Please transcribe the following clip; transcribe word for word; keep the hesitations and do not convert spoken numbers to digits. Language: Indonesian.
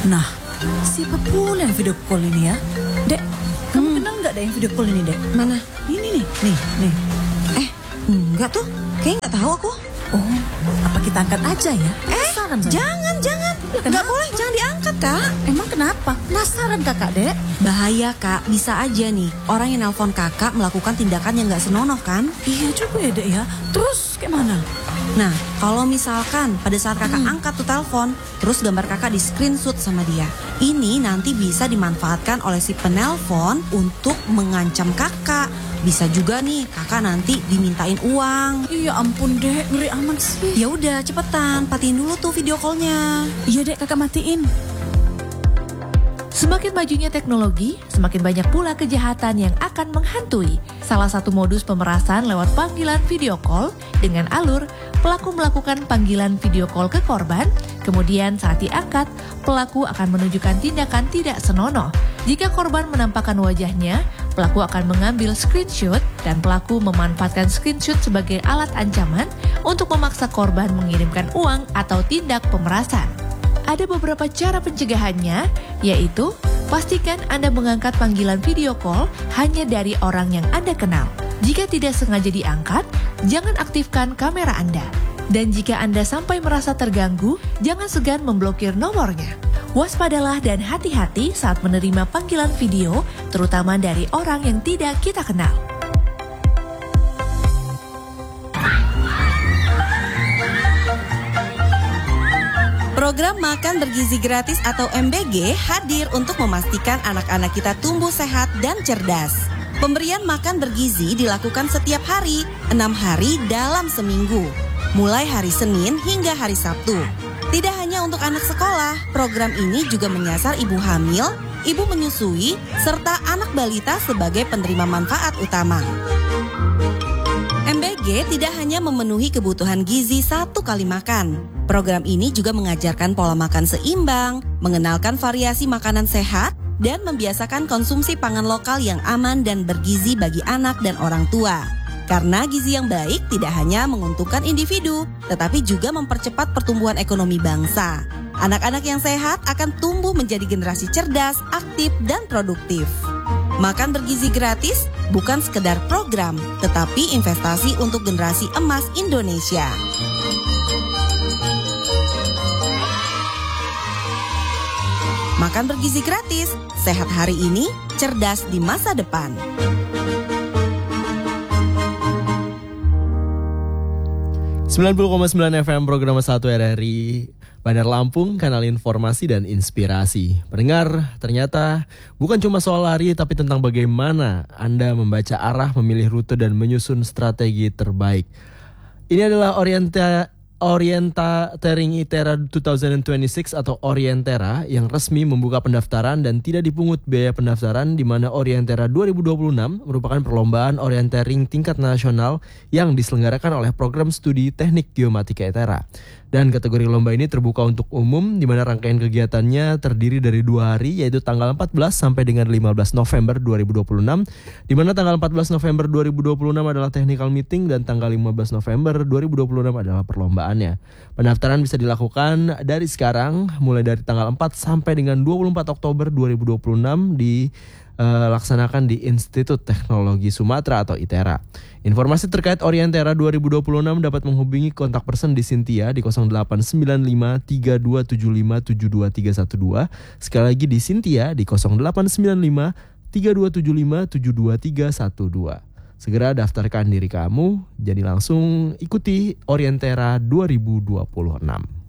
Nah, siapa pula yang video call ini ya? Dek, kamu Hmm. kenal nggak ada yang video call ini, Dek? Mana? Ini nih, nih, nih. Eh, enggak tuh. Kayaknya nggak tahu aku. Oh, apa kita angkat aja ya? Eh, Penasaran saya. jangan, jangan. Ya, Nggak kenapa? boleh, jangan diangkat, Kak. Emang kenapa? Penasaran kakak, Dek? Bahaya, Kak. Bisa aja nih, orang yang nelpon kakak melakukan tindakan yang nggak senonoh kan? Iya juga ya, Dek ya. Terus gimana? Nah, kalau misalkan pada saat kakak Hmm. angkat tuh telepon, terus gambar kakak di screenshot sama dia. Ini nanti bisa dimanfaatkan oleh si penelpon untuk mengancam kakak. Bisa juga nih kakak nanti dimintain uang. Iya ampun, Dek. Ngeri amat sih. Ya udah, cepetan, patiin dulu tuh video call-nya. Iya, Dek, kakak matiin. Semakin majunya teknologi, semakin banyak pula kejahatan yang akan menghantui. Salah satu modus pemerasan lewat panggilan video call dengan alur pelaku melakukan panggilan video call ke korban, kemudian saat diangkat, pelaku akan menunjukkan tindakan tidak senonoh. Jika korban menampakkan wajahnya, pelaku akan mengambil screenshot dan pelaku memanfaatkan screenshot sebagai alat ancaman untuk memaksa korban mengirimkan uang atau tindak pemerasan. Ada beberapa cara pencegahannya, yaitu pastikan Anda mengangkat panggilan video call hanya dari orang yang Anda kenal. Jika tidak sengaja diangkat, jangan aktifkan kamera Anda. Dan jika Anda sampai merasa terganggu, jangan segan memblokir nomornya. Waspadalah dan hati-hati saat menerima panggilan video, terutama dari orang yang tidak kita kenal. Program Makan Bergizi Gratis atau M B G hadir untuk memastikan anak-anak kita tumbuh sehat dan cerdas. Pemberian makan bergizi dilakukan setiap hari, enam hari dalam seminggu, mulai hari Senin hingga hari Sabtu. Tidak hanya untuk anak sekolah, program ini juga menyasar ibu hamil, ibu menyusui, serta anak balita sebagai penerima manfaat utama. M B G tidak hanya memenuhi kebutuhan gizi satu kali makan. Program ini juga mengajarkan pola makan seimbang, mengenalkan variasi makanan sehat, dan membiasakan konsumsi pangan lokal yang aman dan bergizi bagi anak dan orang tua. Karena gizi yang baik tidak hanya menguntungkan individu, tetapi juga mempercepat pertumbuhan ekonomi bangsa. Anak-anak yang sehat akan tumbuh menjadi generasi cerdas, aktif, dan produktif. Makan bergizi gratis bukan sekedar program, tetapi investasi untuk generasi emas Indonesia. Makan bergizi gratis, sehat hari ini, cerdas di masa depan. sembilan puluh koma sembilan F M program satu R R I Bandar Lampung, kanal informasi dan inspirasi. Pendengar, ternyata bukan cuma soal lari tapi tentang bagaimana Anda membaca arah, memilih rute dan menyusun strategi terbaik. Ini adalah Orienta Orientering ITERA dua ribu dua puluh enam atau Orientera yang resmi membuka pendaftaran dan tidak dipungut biaya pendaftaran, di mana Orientera dua ribu dua puluh enam merupakan perlombaan orientering tingkat nasional yang diselenggarakan oleh Program Studi Teknik Geomatika ITERA. Dan kategori lomba ini terbuka untuk umum, di mana rangkaian kegiatannya terdiri dari dua hari, yaitu tanggal empat belas sampai dengan lima belas November dua ribu dua puluh enam, di mana tanggal empat belas November dua ribu dua puluh enam adalah technical meeting dan tanggal lima belas November dua ribu dua puluh enam adalah perlombaannya. Pendaftaran bisa dilakukan dari sekarang, mulai dari tanggal empat sampai dengan dua puluh empat Oktober dua ribu dua puluh enam di Uh, laksanakan di Institut Teknologi Sumatera atau ITERA. Informasi terkait Orientera dua ribu dua puluh enam dapat menghubungi kontak person di Cynthia di nol delapan sembilan lima tiga dua tujuh lima tujuh dua tiga satu dua. Sekali lagi di Cynthia di nol delapan sembilan lima tiga dua tujuh lima tujuh dua tiga satu dua. Segera daftarkan diri kamu, jadi langsung ikuti Orientera dua ribu dua puluh enam.